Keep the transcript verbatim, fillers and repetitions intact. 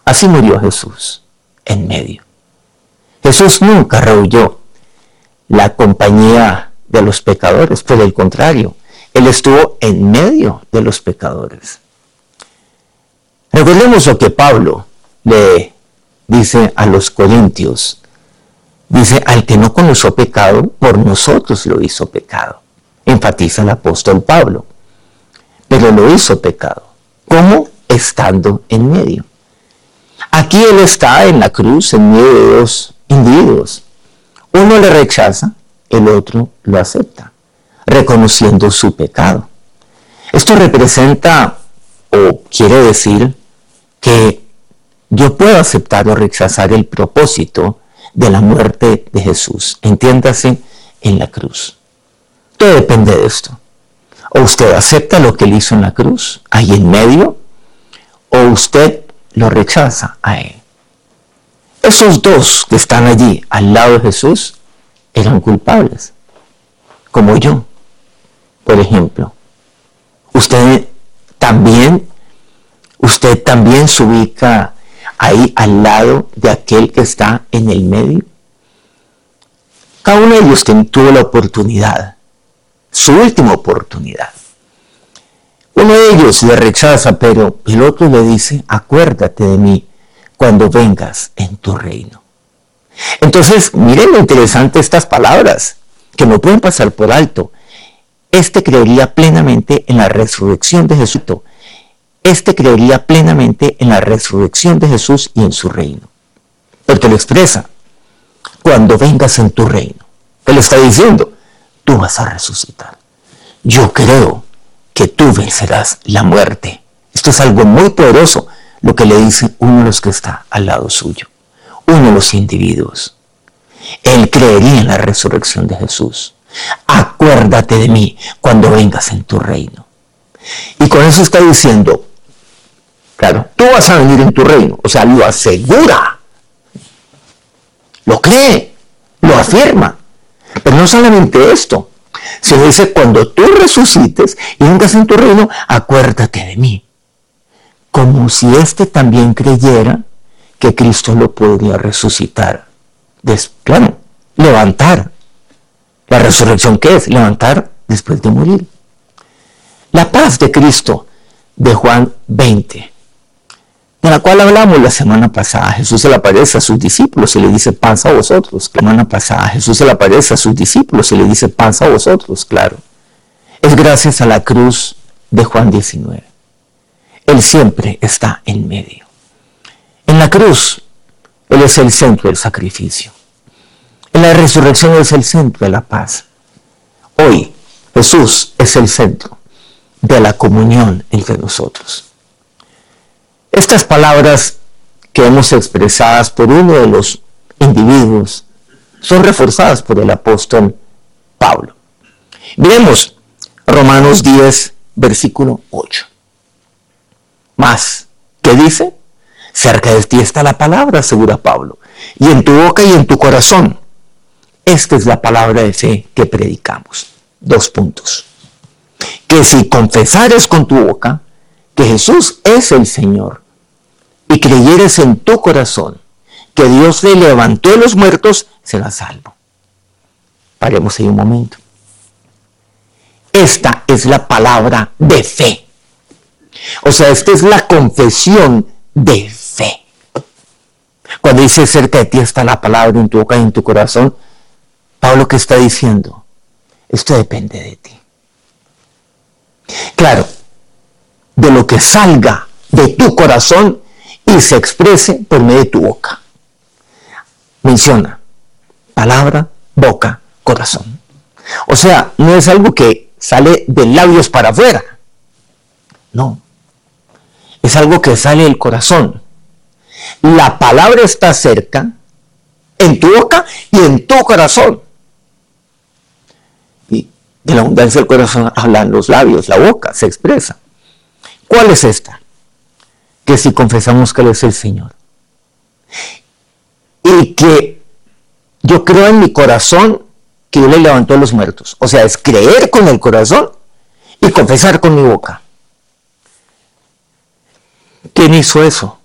Así murió Jesús, en medio. Jesús nunca rehuyó la compañía de los pecadores, por el contrario, Él estuvo en medio de los pecadores. Recordemos lo que Pablo le dice a los corintios. Dice, al que no conoció pecado, por nosotros lo hizo pecado. Enfatiza el apóstol Pablo. Pero lo hizo pecado. ¿Cómo? Estando en medio. Aquí Él está en la cruz, en medio de dos individuos. Uno le rechaza, el otro lo acepta, reconociendo su pecado. Esto representa, o quiere decir, que yo puedo aceptar o rechazar el propósito de la muerte de Jesús, entiéndase, en la cruz. Todo depende de esto. O usted acepta lo que Él hizo en la cruz, ahí en medio, o usted lo rechaza a Él. Esos dos que están allí al lado de Jesús eran culpables, como yo, por ejemplo. Usted también, usted también se ubica ahí al lado de aquel que está en el medio. Cada uno de ellos tuvo la oportunidad, su última oportunidad. Uno de ellos le rechaza, pero el otro le dice, acuérdate de mí cuando vengas en tu reino. Entonces, miren lo interesante estas palabras, que no pueden pasar por alto. Este creería plenamente en la resurrección de Jesús. Este creería plenamente en la resurrección de Jesús y en su reino. Porque lo expresa, cuando vengas en tu reino. Él está diciendo, tú vas a resucitar. Yo creo que tú vencerás la muerte. Esto es algo muy poderoso, lo que le dice uno de los que está al lado suyo, uno de los individuos. Él creería en la resurrección de Jesús. Acuérdate de mí cuando vengas en tu reino. Y con eso está diciendo, claro, tú vas a venir en tu reino, o sea, lo asegura, lo cree, lo afirma. Pero no solamente esto, sino dice, cuando tú resucites y vengas en tu reino, acuérdate de mí. Como si éste también creyera que Cristo lo podría resucitar. Des, claro, levantar. La resurrección, ¿qué es? Levantar después de morir. La paz de Cristo de Juan veinte, de la cual hablamos la semana pasada. Jesús se le aparece a sus discípulos y le dice, paz a vosotros. La semana pasada Jesús se le aparece a sus discípulos y le dice, paz a vosotros, claro. Es gracias a la cruz de Juan diecinueve. Él siempre está en medio. En la cruz, Él es el centro del sacrificio. En la resurrección es el centro de la paz. Hoy, Jesús es el centro de la comunión entre nosotros. Estas palabras que hemos expresadas por uno de los individuos son reforzadas por el apóstol Pablo. Miremos Romanos diez, versículo ocho. Más, ¿qué dice? Cerca de ti está la palabra, asegura Pablo, y en tu boca y en tu corazón. Esta es la palabra de fe que predicamos. Dos puntos. Que si confesares con tu boca que Jesús es el Señor y creyeres en tu corazón que Dios le levantó de los muertos, serás salvo. Paremos ahí un momento. Esta es la palabra de fe. O sea, esta es la confesión de fe. Cuando dice cerca de ti está la palabra en tu boca y en tu corazón, Pablo, ¿qué está diciendo? Esto depende de ti. Claro, de lo que salga de tu corazón y se exprese por medio de tu boca. Menciona palabra, boca, corazón. O sea, no es algo que sale de labios para afuera. No. Es algo que sale del corazón. La palabra está cerca, en tu boca y en tu corazón. Y de la abundancia del corazón hablan los labios, la boca se expresa. ¿Cuál es esta? Que si confesamos que Él es el Señor y que yo creo en mi corazón que Dios le levantó a los muertos. O sea, es creer con el corazón y confesar con mi boca. ¿Quién hizo eso?